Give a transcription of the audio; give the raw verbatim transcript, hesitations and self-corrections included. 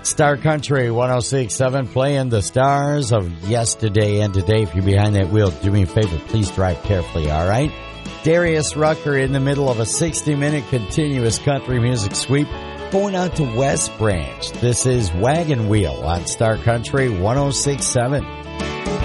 Star Country one oh six point seven, playing the stars of yesterday and today. If you're behind that wheel, do me a favor, please drive carefully, all right? Darius Rucker in the middle of a sixty-minute continuous country music sweep, going out to West Branch. This is Wagon Wheel on Star Country one oh six point seven.